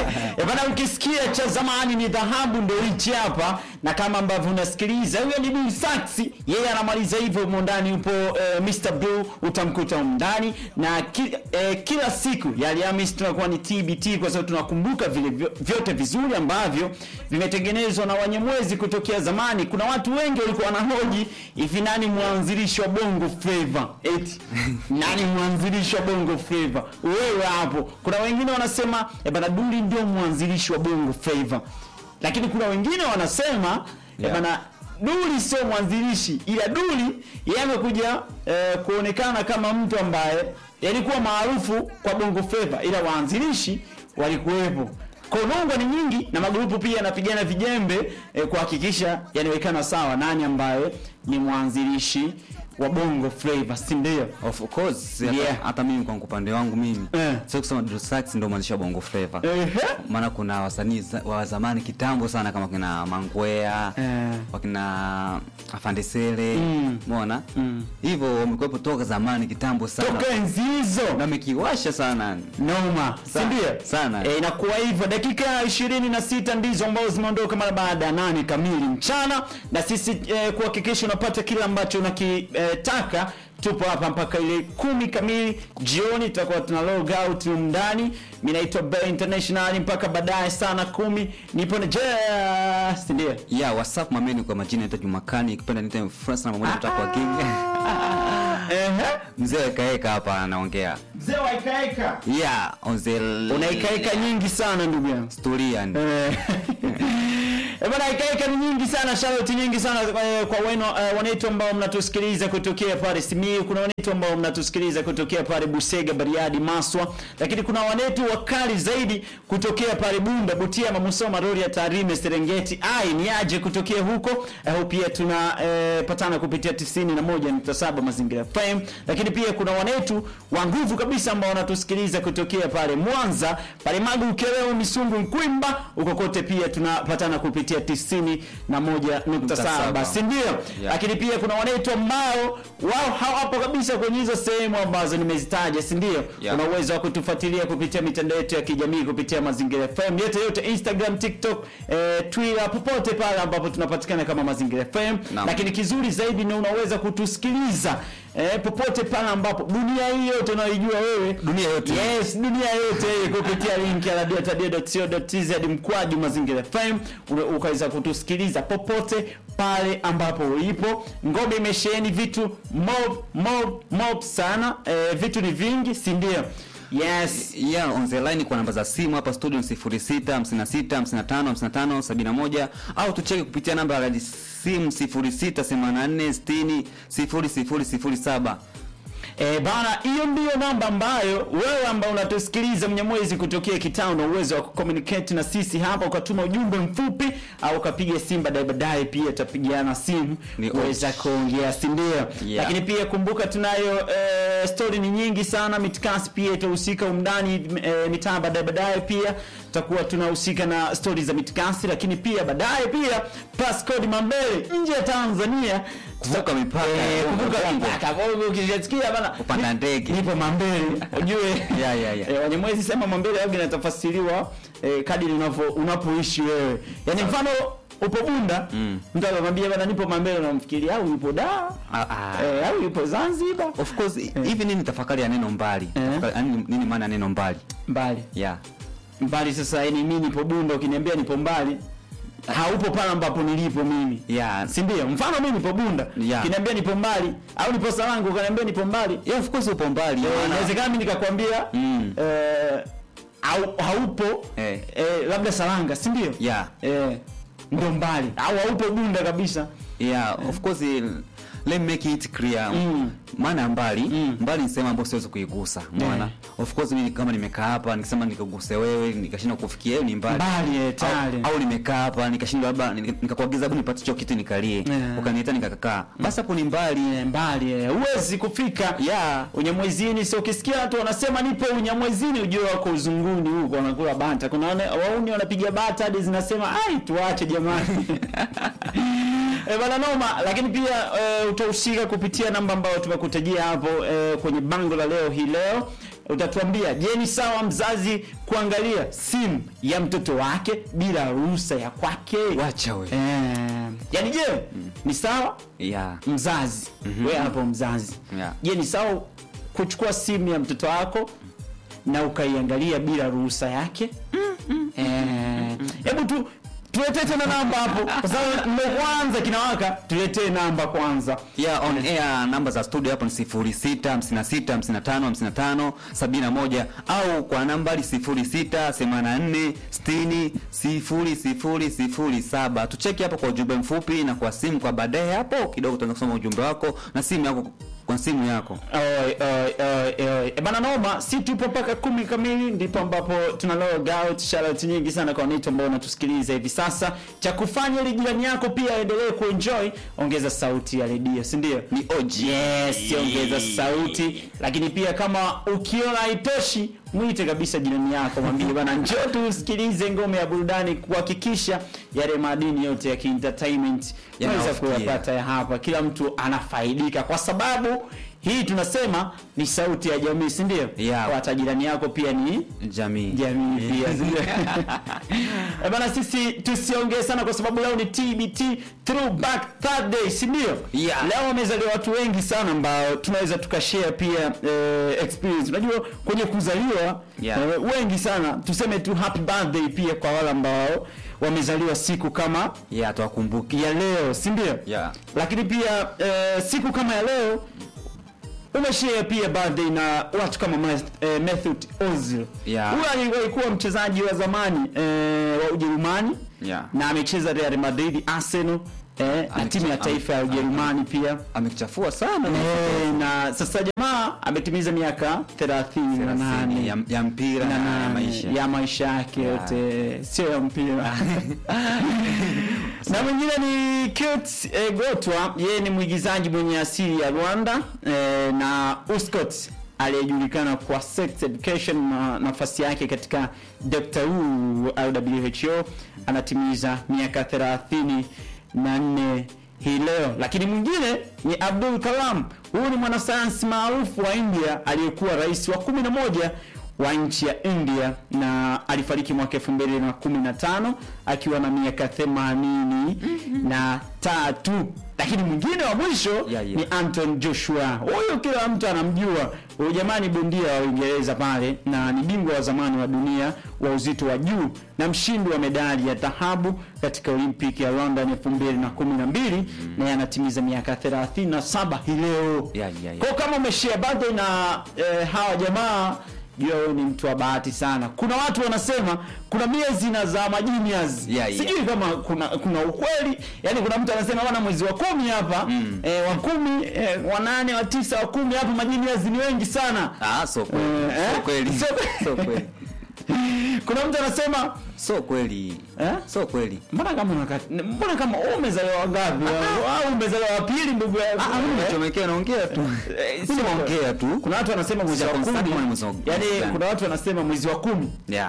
Bana, ukisikia cha zamani ni dhahabu ndio hichi hapa, na kama ambavyo unasikiliza huyo ni Bill Sax, yeye anamaliza hivyo. Mondani yupo Mr Blue, utamkuta ndani na kila siku ya Alhamisi tunakuwa ni TBT, kwa sababu tunakumbuka vile vyote vizuri ambavyo vimetengenezwa na Wanyamwezi kutokea zamani. Kuna watu wengi walikuwa wanahoji hivi, nani mwanzilishi wa Bongo Flava? Eti nani mwanzilishi wa Bongo Flava? Wewe hapo. Kuna wengine wanasema bana Duli ndio mwanzilishi wa Bongo Flava, lakini kuna wengine wanasema bana Duli sio mwanzilishi, ila Duli yeye amekuja kuonekana kama mtu ambaye alikuwa maarufu kwa Bongo Flava, ila waanzilishi walikuwepo. Konongo ni nyingi na magrupu pia yanapigana vijembe kuhakikisha yanawekana sawa nani ambaye ni mwanzilishi wa Bongo Flava, si ndio? Of course, hata mimi kwa upande wangu mimi sio kusema Bill Sax ndio mwanzilishi wa Bongo Flava. Maana kuna wasanii wa zamani kitambo sana kama kina Mangwea, wakina Afandesele, umeona? Hivyo wamekuwepo toka zamani kitambo sana. Toka enzi hizo na mekiwasha sana. Noma, si ndio? Sana. Inakuwa hivyo. Dakika 26 ndizo ambazo zimeondoka mara baada ya 8 kamili mchana, na sisi kuhakikisha unapata kila ambacho unakitaka tupo hapa mpaka ile 10 kamili jioni, tutakuwa tuna log out ndani. Mimi naitwa Bay International mpaka baadaye sana 10 nipo na just ndio. WhatsApp mameni kwa majina naitwa Jumakani, ikipenda nita France na mmoja mtakuwa king. Mzee kaeka hapa anaongea. Mzee wa kaeka. Unaikaeka nyingi sana ndugu yangu. Story yani. Bwana, ikaeka ni nyingi sana, shout nyingi sana kwa wenu wanetu ambao mnatusikiliza kutokea pale Simiyu, kuna wanetu ambao mnatusikiliza kutokea pale Busega, Bariadi, Maswa, lakini kuna wanetu wakali zaidi kutokea pale Bunda, Butiama, Musoma, Rorya, Tarime, Serengeti. Ni aje kutokea huko. Pia tunapatana kupitia 91.7 Mazingira FM, lakini pia kuna wanetu wa nguvu kabisa ambao wanatusikiliza kutokea pale Mwanza, pale Magu, Ukerewe, Misungu, Nkwimba, uko kote pia tunapatana kupitia 91.7, si ndio? Lakini pia kuna wanetu ambao wao hawapo kabisa kwenye hizo sehemu ambazo nimezitaja, si ndio? Una uwezo wa kutufuatilia kupitia mitandao yetu ya kijamii kupitia Mazingira FM yote, Instagram, TikTok, Twitter, popote pale ambapo tunapatikana kama Mazingira FM. Lakini kizuri zaidi ni unaweza kutusikiliza popote pale ambapo dunia hii yote unaijua wewe, dunia yote. Yes, dunia yote kupitia link ya radio.co.tz mkwaju Mazingira FM, ukaweza kutusikiliza popote pale ambapo ulipo. Ngome imesheni vitu mob sana, vitu ni vingi, si ndio? Yes. On the line kwa namba za simu hapa studio 0656555571 au tucheke kupitia namba ya simu 0684600007. Bana, hiyo ndio namba ambayo wewe ambao unatusikiliza Mnyamwezi kutokea Kitao na uwezo wa communicate na sisi hapa, ukatuma ujumbe mfupi au ukapiga simu baadaye pia tutapigiana simu uweza kuongea, si ndio? Lakini pia kumbuka tunayo story ni nyingi sana, mitikasi pia itahusika umndani mitaa baadaye pia tutakuwa tunahusika na stories za mitikasi, lakini pia baadaye pia passcode Mambele nje ya Tanzania, kuvuka mipaka, wewe ukisikia bana kupanda ndege nipo Mambele ujue. Wanyamwezi sema Mambele au inatafasiriwa kadiri unapoishi wewe. Yaani mfano upo Bunda, mtu anakuambia bana nipo Mambele, unamfikiria au yupo Dar au yupo Zanzibar. Of course hivi nini tafakari ya neno mbali? Nini maana neno mbali? Mbali sasa, yani mimi nipo Bunda, ukiniambia nipo mbali haupo pale ambapo nilipo mimi. Si ndio? Mfano mimi nipo Bunda, ukiniambia nipo mbali, au nipo Salango ukaniambia nipo mbali, of course upo mbali. Inawezekana mimi nikakwambia haupo labda Salanga, si ndio? Ndio mbali, au haupo Bunda kabisa. Of course let me make it clear. Maana mbali ni sema ambapo siwezi kuigusa. Umeona? Of course mimi kama nimekaa hapa nikisema nikaguse wewe nikashindwa kufikia ni mbali. Tayari. Au nimekaa hapa nikashindwa labda nikakuagiza hebu nipate hicho kitu nikalie. Ukaniita nikakaa. Basi hapo ni mbali. Huwezi kufika. Unyamwezini, sio ukisikia watu wanasema nipo Unyamwezini ujue wako uzunguni huko wanakula bata. Kuna wauni wanapiga bata hadi zinasema tuache jamani. Bana noma, lakini pia utahusika kupitia namba ambayo tumekutajia hapo kwenye bango la leo hii leo. utatuambia, je, ni sawa mzazi kuangalia simu ya mtoto wake bila ruhusa ya kwake? Wacha we. Yaani je, ni sawa? Yeah. Mzazi. Wewe hapo mzazi. Yeah. Je, ni sawa kuchukua simu ya mtoto wako na ukaiangalia bila ruhusa yake? Hebu tuletee tena namba hapo kwa sababu ndio kwanza kinawaka. Tuletee namba kwanza. Yeah, on air namba za studio hapo ni 0656555571 au kwa nambari 0684600007. Tucheki hapo kwa ujumbe mfupi na kwa simu kwa baadaye hapo kidogo tutaanza kusoma ujumbe wako na simu yako kwa simu yako. Bana noma, si tupo mpaka 10 kamili ndipo ambapo tuna log out. Shout nyingi sana kwa watu ambao wanatusikiliza hivi sasa. Cha kufanya ili jirani yako pia aendelee kuenjoy, ongeza sauti ya redio, si ndio? Ni OG. Yes, ongeza sauti. Lakini pia kama ukiona haitoshi, muite kabisa jirani yako, mwambie bana njoo tusikilize ngome ya burudani, kuhakikisha yale madini yote ya entertainment yanaweza kuyapata ya hapa. Kila mtu anafaidika kwa sababu hii tunasema ni sauti ya jamii, si ndio? Yeah. Kwa hata jirani yako pia ni jamii pia. Bana sisi tusiongee sana kwa sababu leo ni TBT Throwback Thursday, si ndio? Yeah. Leo wamezaliwa watu wengi sana ambao tunaweza tukashare pia experience. Unajua kwenye kuzaliwa wengi sana, tuseme tu happy birthday pia kwa wale ambao wamezaliwa siku kama tuwakumbuke ya leo, si ndio? Lakini pia siku kama ya leo umeshare pia birthday na watu kama Mesut Ozil. Huyu alikuwa mchezaji wa zamani wa Ujerumani na amecheza Real Madrid, Arsenal, na timu ya taifa ya Ujerumani pia. Amechafua sana na sasa jamaa ametimiza miaka 38 ya mpira na maisha yake yote, sio ya mpira. Na mwingine ni Kurt Gotwa, yeye ni mwigizaji mwenye asili ya Rwanda na Uscot aliyejulikana kwa sex education na nafasi yake katika Dr. Who au WHO. Anatimiza miaka 34 hii leo. Lakini mwingine ni Abdul Kalam. Huyu ni mwanasayansi maarufu wa India aliyekuwa rais wa 11 wa nchi ya India na alifariki mwaka 2015 akiwa na miaka 83. Lakini mwingine wa mwisho ni Anton Joshua. Huyu kila mtu anamjua. Huyu jamani bondia wa Uingereza pale na ni bingwa wa zamani wa dunia wa uzito wa juu na mshindi wa medali ya dhahabu katika Olympic ya London 2012 na yanatimiza miaka 37 hii leo. Kwa kama umeshare birthday na hawa jamaa, jua wewe ni mtu wa bahati sana. Kuna watu wanasema kuna miezi na za majinias. Sijui kama kuna ukweli. Yaani kuna mtu anasema bwana mwezi wa 10 hapa, wa 10, wa 8, wa 9, wa 10 hapa majinias ni wengi sana. So kweli. So kweli. Kuna mtu anasema so kweli. So kweli. Mbona kama umezaliwa ngapi? Au umezaliwa wa pili ndugu yangu? Umechomekea naongea tu. Siongea tu. Kuna watu wanasema mwezi wa 10. Yaani kuna watu wanasema mwezi wa 10.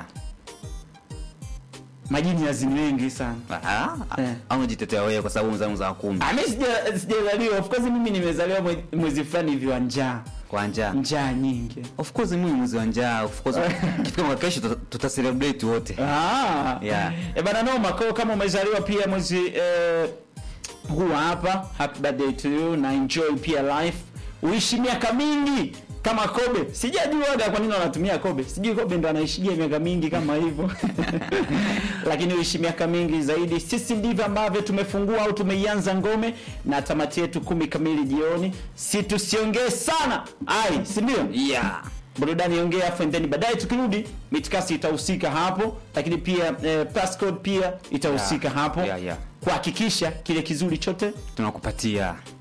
Majini yazini wengi sana. Au unajitetea wewe kwa sababu mzangu za 10. Mimi sijazaliwa. Of course mimi nimezaliwa mwezi fulani hivi wa njaa. Kwa njaa. Njaa nyingi. Of course mimi mwezi wa njaa. Of course kitu kama kesho tutacelebrate wote. Bana noma, kwa kama umezaliwa pia mwezi huu hapa, happy birthday to you na enjoy pia life. Uishi miaka mingi kama Kobe. Sijajua kwa nini wanatumia Kobe. Sijui Kobe ndo anaishia miaka mingi kama hivyo. Lakini uishi miaka mingi zaidi. Sisi ndivyo ambavyo tumefungua au tumeianza ngome na tamati yetu 10 kamili jioni. Si tusiongee sana. Si ndio? Burudani ongea afu then baadaye tukirudi mitikasi itahusika hapo, lakini pia passcode pia itahusika hapo. Kuhakikisha kile kizuri chote tunakupatia.